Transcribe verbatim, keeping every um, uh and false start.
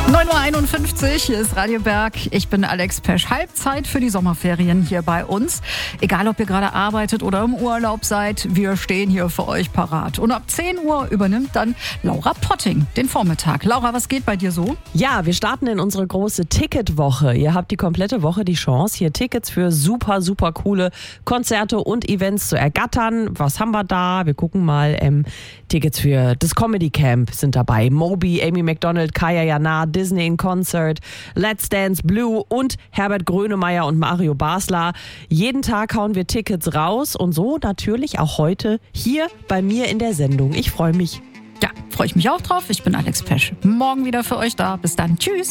neun Uhr einundfünfzig, hier ist Radio Berg. Ich bin Alex Pesch. Halbzeit für die Sommerferien hier bei uns. Egal, ob ihr gerade arbeitet oder im Urlaub seid, wir stehen hier für euch parat. Und ab zehn Uhr übernimmt dann Laura Potting den Vormittag. Laura, was geht bei dir so? Ja, wir starten in unsere große Ticketwoche. Ihr habt die komplette Woche die Chance, hier Tickets für super, super coole Konzerte und Events zu ergattern. Was haben wir da? Wir gucken mal. Ähm, Tickets für das Comedy Camp sind dabei. Moby, Amy Macdonald, Kaya Jana, Disney in Concert, Let's Dance Blue und Herbert Grönemeyer und Mario Basler. Jeden Tag hauen wir Tickets raus und so natürlich auch heute hier bei mir in der Sendung. Ich freue mich. Ja, freue ich mich auch drauf. Ich bin Alex Pesch. Morgen wieder für euch da. Bis dann. Tschüss.